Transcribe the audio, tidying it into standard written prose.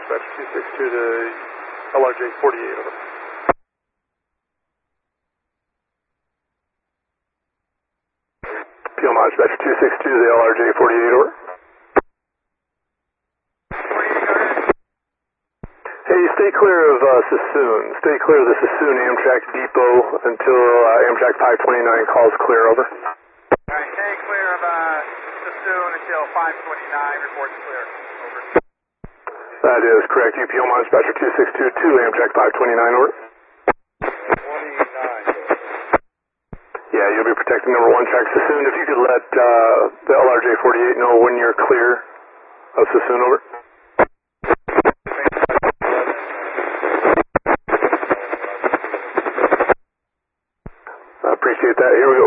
Dispatch 262 to LRJ 48, over. PO Mod Dispatch 262 to LRJ 48, over. Hey, stay clear of Sassoon. Stay clear of the Sassoon Amtrak Depot until Amtrak 529 calls clear, over. Alright, stay clear of Sassoon until 529 reports clear, over. That is correct. UPO Mod Dispatcher 262 to Amtrak 529, over. 29. Yeah, you'll be protecting number 1 track Sassoon. If you could let the LRJ 48 know when you're clear of Sassoon, over. Appreciate that. Here we go.